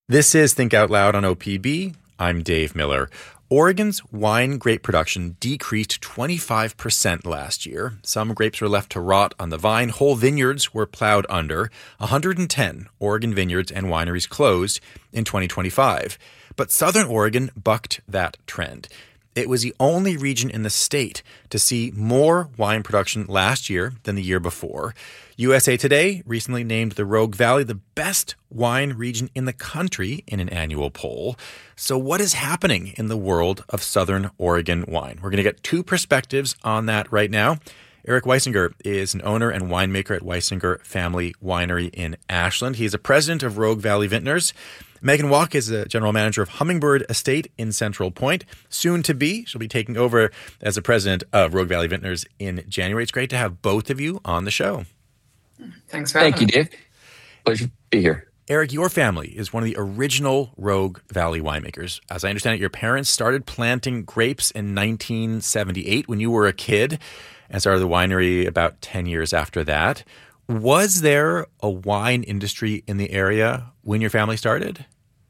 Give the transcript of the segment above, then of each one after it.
This is Think Out Loud on OPB. I'm Dave Miller. Oregon's wine grape production decreased 25% last year. Some grapes were left to rot on the vine. Whole vineyards were plowed under. 110 Oregon vineyards and wineries closed in 2025. But Southern Oregon bucked that trend. It was the only region in the state to see more wine production last year than the year before. USA Today recently named the Rogue Valley the best wine region in the country in an annual poll. So what is happening in the world of Southern Oregon wine? We're going to get two perspectives on that right now. Eric Weisinger is an owner and winemaker at Weisinger Family Winery in Ashland. He's a president of Rogue Valley Vintners. Megan Walk is the general manager of Hummingbird Estate in Central Point. Soon to be, she'll be taking over as the president of Rogue Valley Vintners in January. It's great to have both of you on the show. Thanks for having me. Thank you, Dave. Pleasure to be here. Eric, your family is one of the original Rogue Valley winemakers. As I understand it, your parents started planting grapes in 1978 when you were a kid and started the winery about 10 years after that. Was there a wine industry in the area when your family started?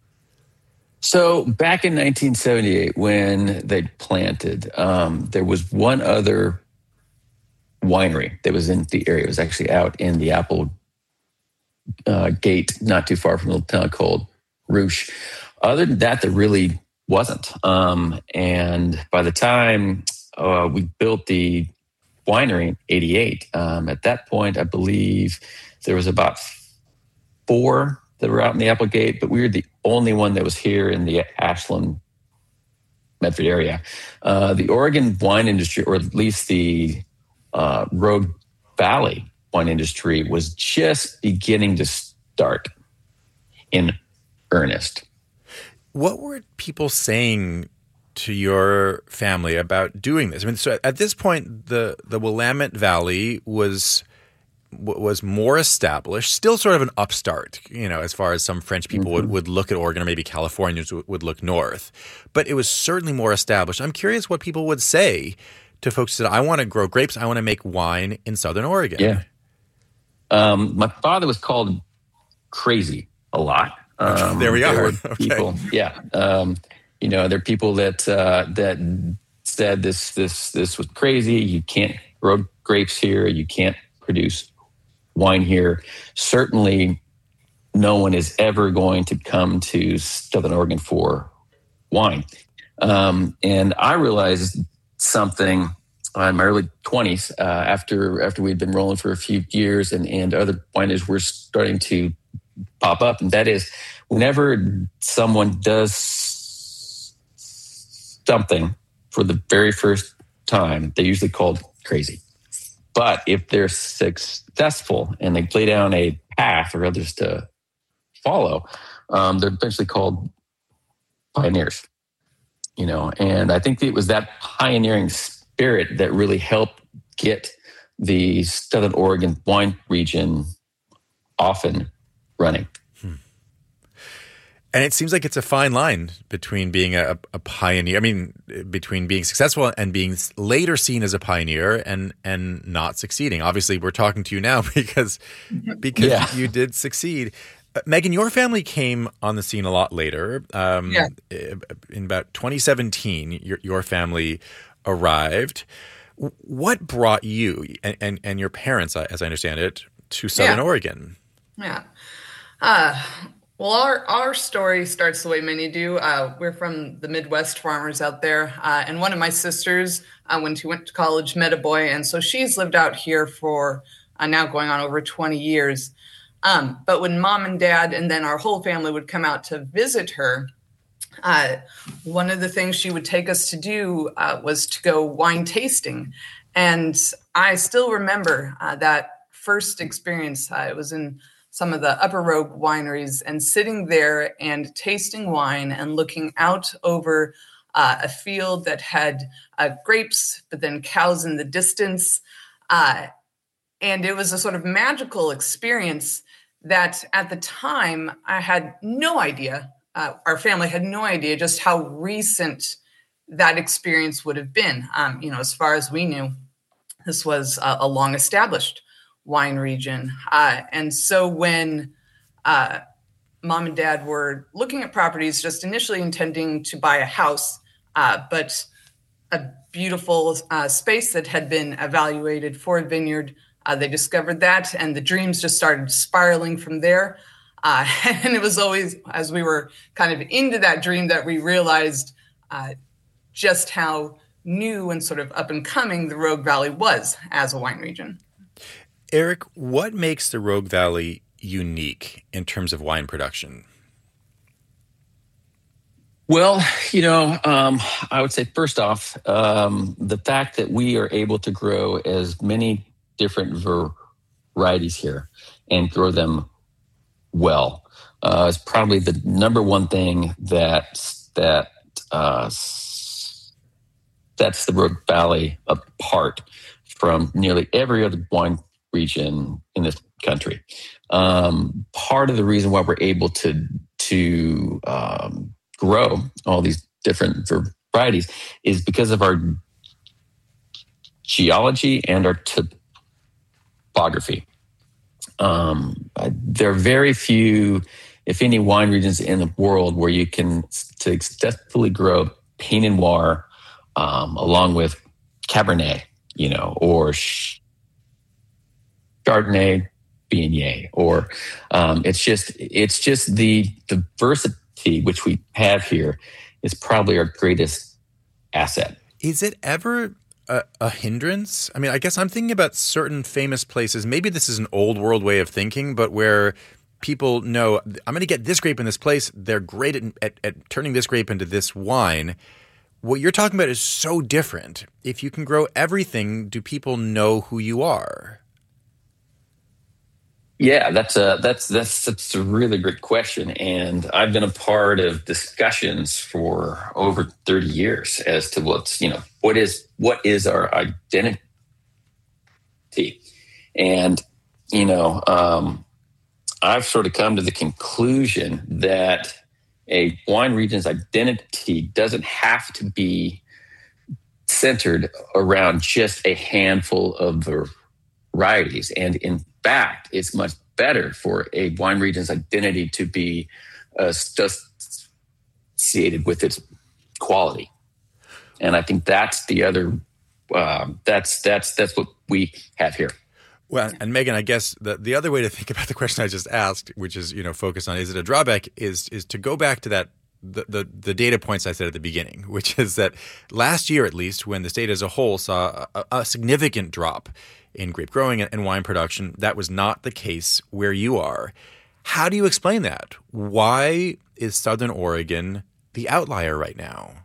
So back in 1978, when they planted, there was one other winery that was in the area. It was actually out in the Apple Gate, not too far from a little town called Rouge. Other than that, there really wasn't. And by the time we built the winery in 88, at that point, I believe there was about 4 that were out in the Applegate, but we were the only one that was here in the Ashland, Medford area. The Oregon wine industry, or at least the Rogue Valley wine industry, was just beginning to start in earnest. What were people saying to your family about doing this? I mean, so at this point, the Willamette Valley was more established, still sort of an upstart, as far as some French people would look at Oregon, or maybe Californians would look north. But it was certainly more established. I'm curious what people would say to folks that I want to grow grapes, I want to make wine in Southern Oregon. Yeah. My father was called crazy a lot. There we are. People, okay. Yeah. There are people that said this was crazy. You can't grow grapes here. You can't produce wine here. Certainly, no one is ever going to come to Southern Oregon for wine. And I realized something in my early 20s after we'd been rolling for a few years and other wineries were starting to pop up. And that is, whenever someone does something for the very first time, they're usually called crazy. But if they're successful and they lay down a path for others to follow, they're eventually called pioneers. And I think it was that pioneering spirit that really helped get the Southern Oregon wine region off and running. And it seems like it's a fine line between being a pioneer. I mean, between being successful and being later seen as a pioneer and not succeeding. Obviously, we're talking to you now because you did succeed. Megan, your family came on the scene a lot later. In about 2017, your family arrived. What brought you and your parents, as I understand it, to Southern Oregon? Yeah. Well, our story starts the way many do. We're from the Midwest farmers out there. And one of my sisters, when she went to college, met a boy. And so she's lived out here for now going on over 20 years. But when mom and dad and then our whole family would come out to visit her, one of the things she would take us to do was to go wine tasting. And I still remember that first experience. It was in some of the Upper Rogue wineries and sitting there and tasting wine and looking out over a field that had grapes, but then cows in the distance. And it was a sort of magical experience that at the time I had no idea, our family had no idea just how recent that experience would have been. As far as we knew, this was a long established wine region. And so when mom and dad were looking at properties, just initially intending to buy a house, but a beautiful space that had been evaluated for a vineyard. They discovered that, and the dreams just started spiraling from there. And it was always, as we were kind of into that dream, that we realized just how new and sort of up and coming the Rogue Valley was as a wine region. Eric, what makes the Rogue Valley unique in terms of wine production? Well, I would say first off, the fact that we are able to grow as many different varieties here and grow them well is probably the number one thing that sets the Rogue Valley apart from nearly every other wine region in this country. Part of the reason why we're able to grow all these different varieties is because of our geology and our topography. There are very few, if any, wine regions in the world where you can successfully grow Pinot Noir along with Cabernet, or Chardonnay, Viognier, or it's just the diversity which we have here is probably our greatest asset. Is it ever a hindrance? I mean, I guess I'm thinking about certain famous places. Maybe this is an old world way of thinking, but where people know, I'm going to get this grape in this place. They're great at turning this grape into this wine. What you're talking about is so different. If you can grow everything, do people know who you are? Yeah, that's a really great question, and I've been a part of discussions for over 30 years as to what is our identity, and I've sort of come to the conclusion that a wine region's identity doesn't have to be centered around just a handful of varieties, and in fact, it's much better for a wine region's identity to be associated with its quality. And I think that's the other, that's what we have here. Well, and Megan, I guess the other way to think about the question I just asked, which is, focus on, is it a drawback, is to go back to that, the data points I said at the beginning, which is that last year, at least, when the state as a whole saw a significant drop in grape growing and wine production, that was not the case where you are. How do you explain that? Why is Southern Oregon the outlier right now?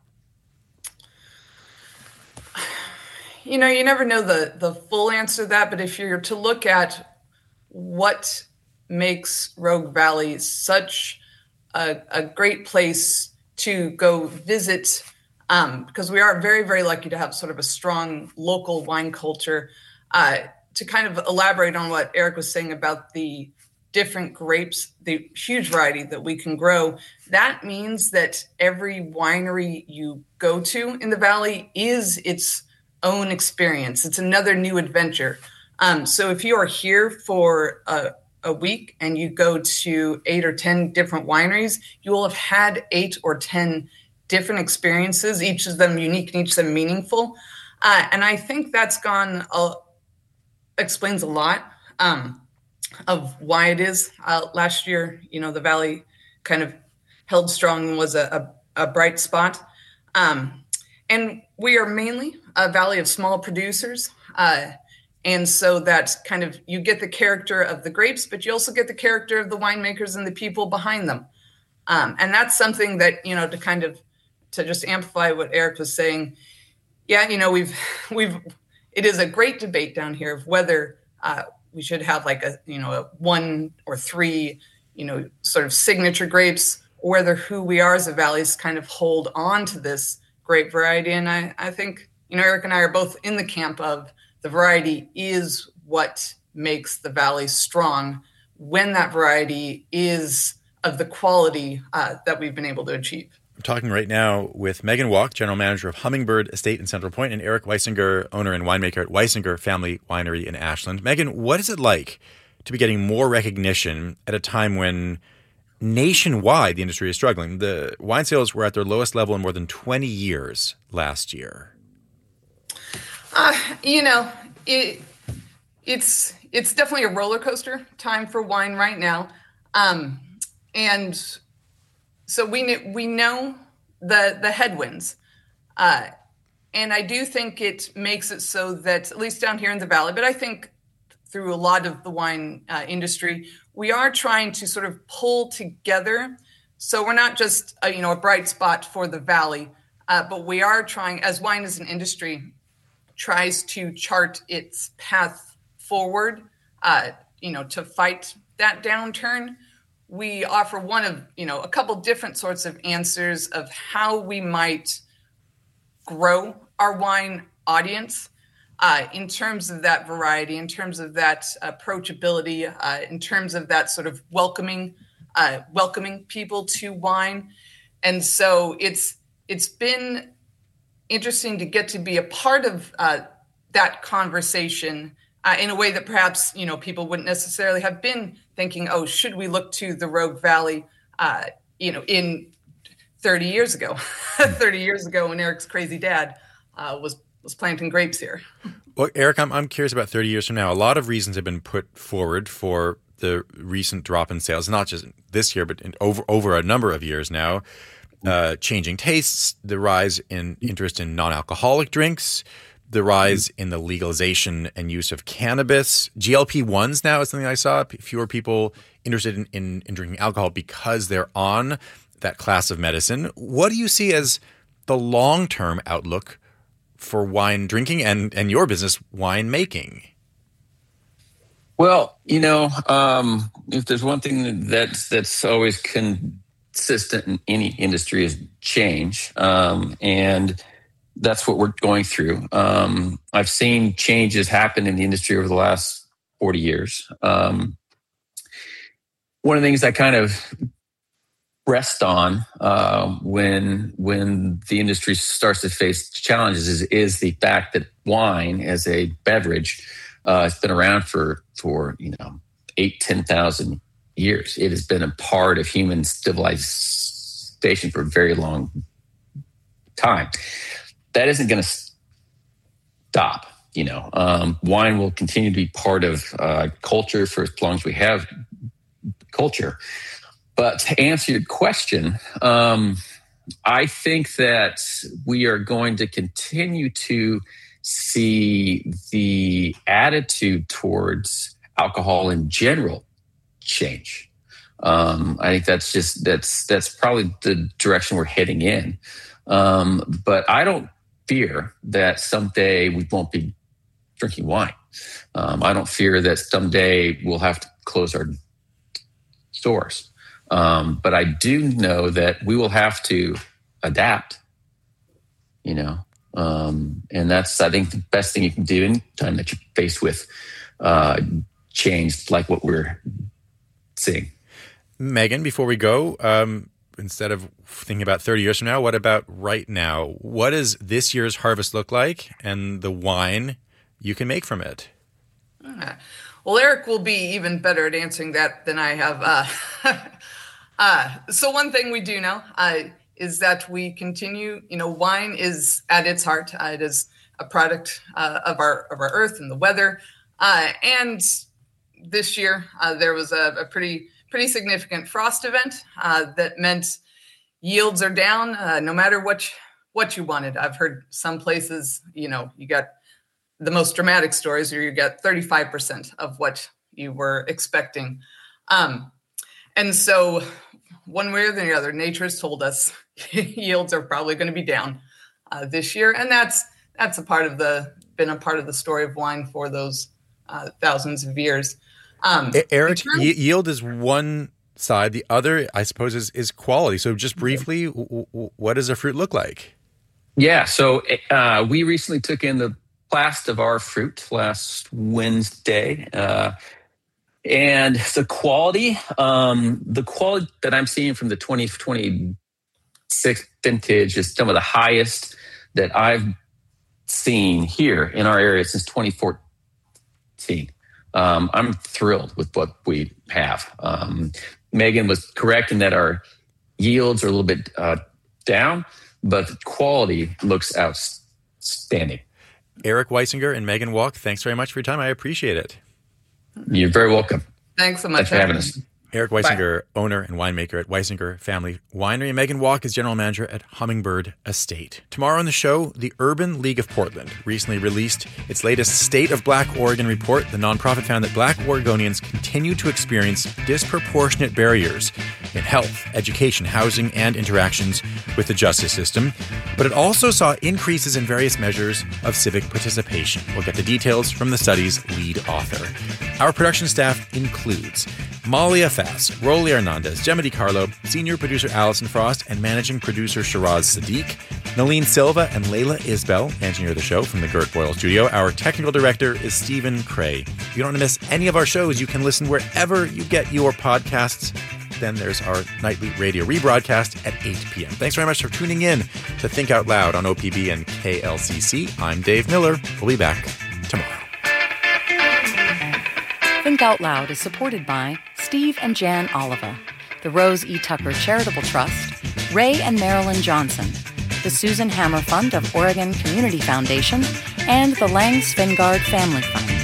You never know the full answer to that, but if you're to look at what makes Rogue Valley such a great place to go visit, because we are very, very lucky to have sort of a strong local wine culture. To kind of elaborate on what Eric was saying about the different grapes, the huge variety that we can grow, that means that every winery you go to in the valley is its own experience. It's another new adventure. So if you are here for a week and you go to 8 or 10 different wineries, you will have had 8 or 10 different experiences, each of them unique and each of them meaningful. And I think that's explains a lot of why it is. Last year, the valley kind of held strong and was a bright spot. And we are mainly a valley of small producers. And so that's kind of, you get the character of the grapes, but you also get the character of the winemakers and the people behind them. And that's something that, to just amplify what Eric was saying. Yeah, it is a great debate down here of whether we should have like a 1 or 3, sort of signature grapes, or whether who we are as a valley is kind of hold on to this grape variety. And I think, Eric and I are both in the camp of the variety is what makes the valley strong when that variety is of the quality that we've been able to achieve. I'm talking right now with Megan Walk, General Manager of Hummingbird Estate in Central Point, and Eric Weisinger, owner and winemaker at Weisinger Family Winery in Ashland. Megan, what is it like to be getting more recognition at a time when nationwide, the industry is struggling. The wine sales were at their lowest level in more than 20 years last year. It's definitely a roller coaster time for wine right now, and so we know the headwinds, and I do think it makes it so that, at least down here in the valley, but I think through a lot of the wine industry, we are trying to sort of pull together. So we're not just a bright spot for the valley, but we are trying, as wine as an industry tries to chart its path forward, to fight that downturn. We offer one of, a couple different sorts of answers of how we might grow our wine audience in terms of that variety, in terms of that approachability, in terms of that sort of welcoming people to wine. And so it's been interesting to get to be a part of that conversation in a way that perhaps, people wouldn't necessarily have been thinking, oh, should we look to the Rogue Valley, in 30 years ago, 30 years ago when Eric's crazy dad was planting grapes here. Well, Eric, I'm curious about 30 years from now. A lot of reasons have been put forward for the recent drop in sales, not just this year, but over a number of years now. Changing tastes, the rise in interest in non-alcoholic drinks, the rise in the legalization and use of cannabis. GLP-1s now is something I saw. Fewer people interested in drinking alcohol because they're on that class of medicine. What do you see as the long-term outlook for wine drinking and your business, wine making? Well, if there's one thing that's always consistent in any industry is change. And that's what we're going through. I've seen changes happen in the industry over the last 40 years. One of the things I kind of rest on when the industry starts to face challenges is the fact that wine as a beverage has been around for 10,000 years. It has been a part of human civilization for a very long time. That isn't going to stop. Wine will continue to be part of culture for as long as we have culture. But to answer your question, I think that we are going to continue to see the attitude towards alcohol in general change. I think that's probably the direction we're heading in. But I don't fear that someday we won't be drinking wine. I don't fear that someday we'll have to close our stores. But I do know that we will have to adapt, and that's, I think, the best thing you can do anytime that you're faced with change like what we're seeing. Megan, before we go, instead of thinking about 30 years from now, what about right now? What does this year's harvest look like and the wine you can make from it? Well, Eric will be even better at answering that than I have. So one thing we do know is that we continue, wine is at its heart. It is a product of our earth and the weather. And this year there was a pretty significant frost event that meant yields are down no matter what you wanted. I've heard some places, you got the most dramatic stories where you got 35% of what you were expecting. And so one way or the other, nature has told us yields are probably going to be down this year. And that's been a part of the story of wine for those thousands of years. Eric, yield is one side. The other, I suppose, is quality. So just briefly, what does a fruit look like? Yeah. So we recently took in the last of our fruit last Wednesday. And the quality that I'm seeing from the 2026 vintage is some of the highest that I've seen here in our area since 2014. I'm thrilled with what we have. Megan was correct in that our yields are a little bit down, but the quality looks outstanding. Eric Weisinger and Megan Walk, thanks very much for your time. I appreciate it. You're very welcome. Thanks so much for having us. Eric Weisinger, owner and winemaker at Weisinger Family Winery, and Megan Walk is general manager at Hummingbird Estate. Tomorrow on the show, the Urban League of Portland recently released its latest State of Black Oregon report. The nonprofit found that Black Oregonians continue to experience disproportionate barriers in health, education, housing, and interactions with the justice system. But it also saw increases in various measures of civic participation. We'll get the details from the study's lead author. Our production staff includes Malia Fass, Rolly Hernandez, Gemma DiCarlo, senior producer Allison Frost, and managing producer Shiraz Sadiq, Nalene Silva and Layla Isbell, engineer the show from the Gert Boyle studio. Our technical director is Stephen Cray. If you don't want to miss any of our shows, you can listen wherever you get your podcasts. Then there's our nightly radio rebroadcast at 8 p.m. Thanks very much for tuning in to Think Out Loud on OPB and KLCC. I'm Dave Miller. We'll be back tomorrow. Think Out Loud is supported by Steve and Jan Oliva, the Rose E. Tucker Charitable Trust, Ray and Marilyn Johnson, the Susan Hammer Fund of Oregon Community Foundation, and the Lang Svingard Family Fund.